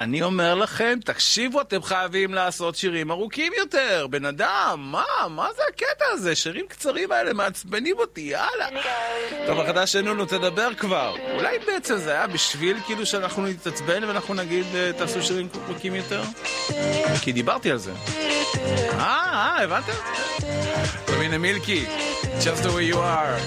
אני אומר לכם, תקשיבו, אתם חייבים לעשות שירים ארוכים יותר. בן אדם, מה זה הקטע הזה? שירים קצרים האלה מעצבנים אותי, יאללה. טוב, החדש שלנו, תדבר כבר. אולי בעצם זה היה בשביל כאילו שאנחנו נתעצבן ואנחנו נגיד, תעשו שירים ארוכים יותר? כי דיברתי על זה. הבנתם? טוב, הנה מילקי, just the way you are.